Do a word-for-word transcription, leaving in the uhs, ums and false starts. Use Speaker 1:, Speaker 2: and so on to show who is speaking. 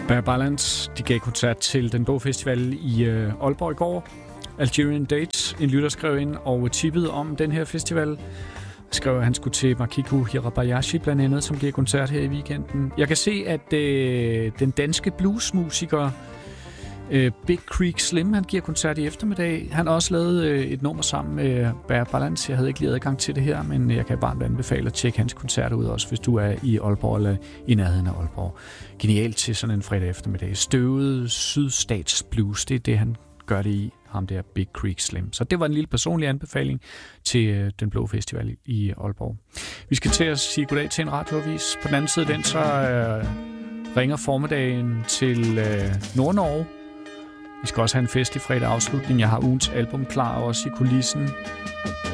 Speaker 1: Bear Balance, de gav koncert til Den Blå Festival i øh, Aalborg i går. Algerian Dates, en lytter skrev ind og tippede om den her festival. Skrev, at han skulle til Makiko Hirabayashi blandt andet, som giver koncert her i weekenden. Jeg kan se, at øh, den danske bluesmusiker øh, Big Creek Slim, han giver koncert i eftermiddag. Han har også lavet øh, et nummer sammen med Bear Balance. Jeg havde ikke lige adgang til det her, men jeg kan bare anbefale at tjekke hans koncerter ud også, hvis du er i Aalborg eller i nærheden af Aalborg. Genialt til sådan en fredag eftermiddag. Støvet sydstatsblues, det er det, han gør det i, ham der Big Creek Slim. Så det var en lille personlig anbefaling til øh, Den Blå Festival i Aalborg. Vi skal til at sige goddag til en radioavis. På den anden side den, så øh, ringer formiddagen til øh, Nord-Norge. Vi skal også have en fest i fredag afslutning. Jeg har ugens album klar også i kulissen.